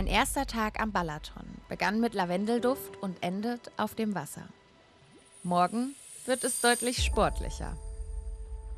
erster Tag am Balaton begann mit Lavendelduft und endet auf dem Wasser. Morgen wird es deutlich sportlicher.